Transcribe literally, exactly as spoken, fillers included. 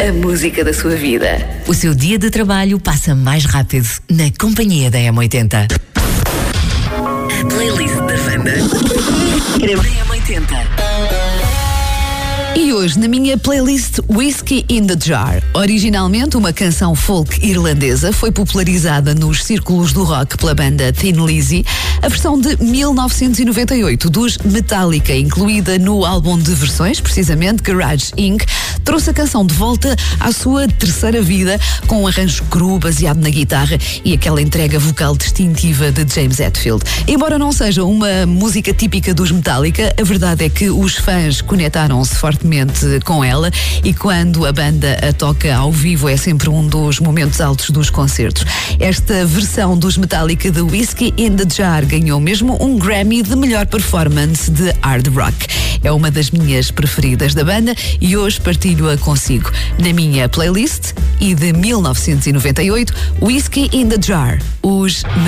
a música da sua vida. O seu dia de trabalho passa mais rápido na companhia da M oitenta. Playlist da Wanda. M oitenta. E hoje, na minha playlist Whiskey in the Jar, originalmente uma canção folk irlandesa, foi popularizada nos círculos do rock pela banda Thin Lizzy, a versão de mil novecentos e noventa e oito dos Metallica, incluída no álbum de versões, precisamente Garage incorporated, trouxe a canção de volta à sua terceira vida, com um arranjo cru baseado na guitarra e aquela entrega vocal distintiva de James Hetfield. Embora não seja uma música típica dos Metallica, a verdade é que os fãs conectaram-se fortemente com ela, e quando a banda a toca ao vivo é sempre um dos momentos altos dos concertos. Esta versão dos Metallica de Whiskey in the Jar ganhou mesmo um Grammy de melhor performance de hard rock. É uma das minhas preferidas da banda e hoje partilho-a consigo. Na minha playlist e de mil novecentos e noventa e oito, Whiskey in the Jar, os